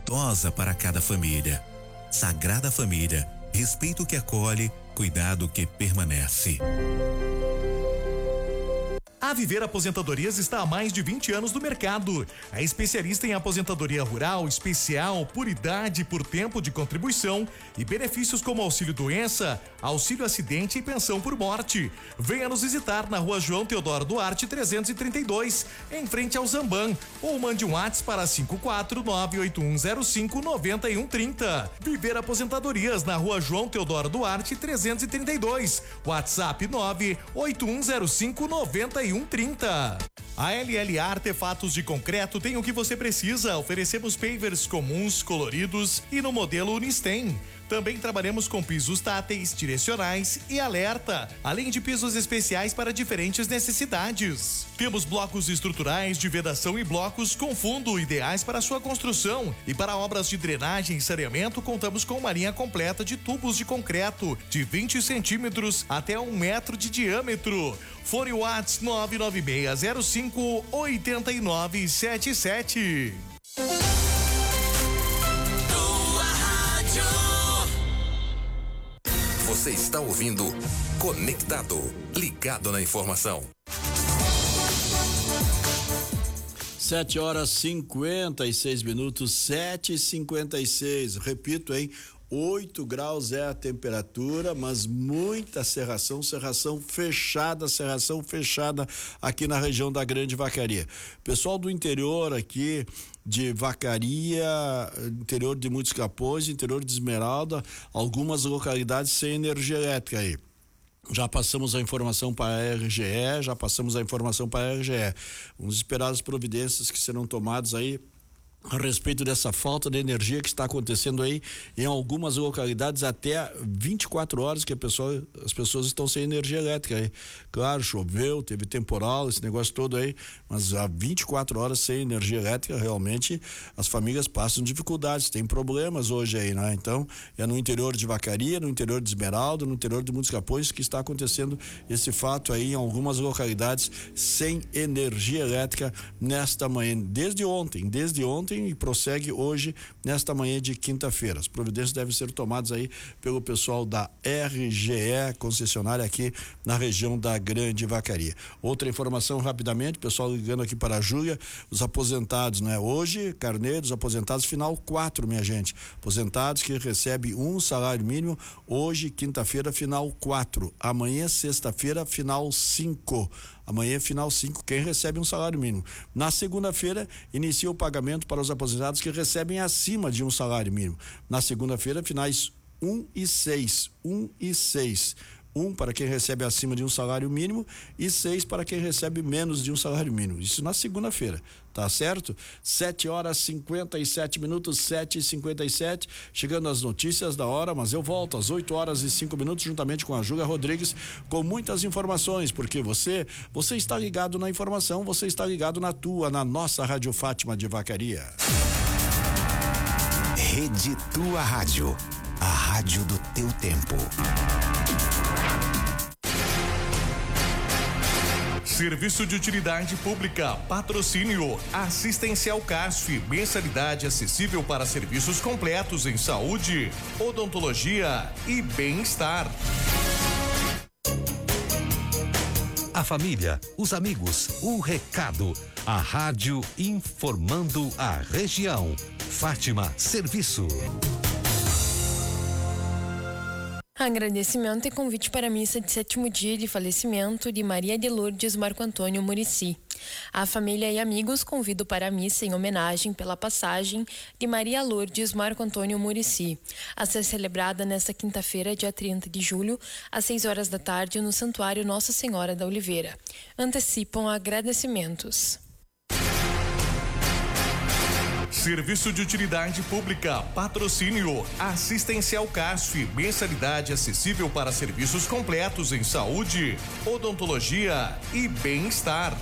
respeitosa para cada família. Sagrada Família, respeito que acolhe, cuidado que permanece. A Viver Aposentadorias está há mais de 20 anos no mercado. É especialista em aposentadoria rural, especial, por idade, por tempo de contribuição e benefícios como auxílio doença, auxílio acidente e pensão por morte. Venha nos visitar na Rua João Teodoro Duarte 332, em frente ao Zamban, ou mande um WhatsApp para 54981059130. Viver Aposentadorias na Rua João Teodoro Duarte 332, WhatsApp 981059130. A LLA Artefatos de Concreto tem o que você precisa. Oferecemos pavers comuns, coloridos e no modelo Unistem. Também trabalhamos com pisos táteis, direcionais e alerta, além de pisos especiais para diferentes necessidades. Temos blocos estruturais de vedação e blocos com fundo ideais para sua construção. E para obras de drenagem e saneamento, contamos com uma linha completa de tubos de concreto de 20 centímetros até 1 metro de diâmetro. Fone WhatsApp 996058977. Você está ouvindo Conectado, ligado na informação. 7h56, 7h56. Repito, hein? 8 graus é a temperatura, mas muita serração fechada aqui na região da Grande Vacaria. Pessoal do interior aqui de Vacaria, interior de Muitos Capões, interior de Esmeralda, algumas localidades sem energia elétrica aí. Já passamos a informação para a RGE, Vamos esperar as providências que serão tomadas aí a respeito dessa falta de energia que está acontecendo aí em algumas localidades até 24 horas que as pessoas estão sem energia elétrica aí. Claro, choveu, teve temporal, esse negócio todo aí, mas há 24 horas sem energia elétrica, realmente as famílias passam dificuldades, tem problemas hoje aí, né? Então, é no interior de Vacaria, no interior de Esmeralda, no interior de Muitos Capões que está acontecendo esse fato aí em algumas localidades sem energia elétrica nesta manhã, desde ontem e prossegue hoje, nesta manhã de quinta-feira. As providências devem ser tomadas aí pelo pessoal da RGE, concessionária aqui na região da Grande Vacaria. Outra informação rapidamente, pessoal ligando aqui para a Júlia, os aposentados, né? Hoje, carnê dos aposentados final 4, minha gente. Aposentados que recebem um salário mínimo, hoje, quinta-feira, final 4. Amanhã, sexta-feira, final 5. Amanhã, final 5, quem recebe um salário mínimo. Na segunda-feira, inicia o pagamento para os aposentados que recebem acima de um salário mínimo. Na segunda-feira, finais 1 e 6. 1 e 6. 1 para quem recebe acima de um salário mínimo e 6 para quem recebe menos de um salário mínimo. Isso na segunda-feira, tá certo? 7h57, 7h57, chegando as notícias da hora, mas eu volto às 8h05, juntamente com a Júlia Rodrigues, com muitas informações, porque você está ligado na informação, você está ligado na nossa Rádio Fátima de Vacaria. Rede Tua Rádio, a rádio do teu tempo. Serviço de utilidade pública, patrocínio, assistencial CASF, mensalidade acessível para serviços completos em saúde, odontologia e bem-estar. A família, os amigos, o recado, a rádio informando a região. Fátima Serviço. Agradecimento e convite para a missa de 7º dia de falecimento de Maria de Lourdes Marco Antônio Murici. A família e amigos convido para a missa em homenagem pela passagem de Maria Lourdes Marco Antônio Murici, a ser celebrada nesta quinta-feira, dia 30 de julho, às 6 horas da tarde, no Santuário Nossa Senhora da Oliveira. Antecipam agradecimentos. Serviço de utilidade pública, patrocínio, assistencial CASF, mensalidade acessível para serviços completos em saúde, odontologia e bem-estar.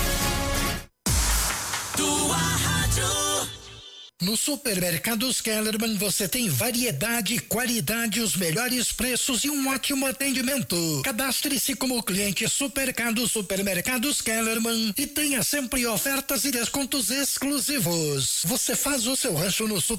Tua Rádio. No Supermercados Kellerman você tem variedade, qualidade, os melhores preços e um ótimo atendimento. Cadastre-se como cliente Supermercados Kellerman e tenha sempre ofertas e descontos exclusivos. Você faz o seu rancho no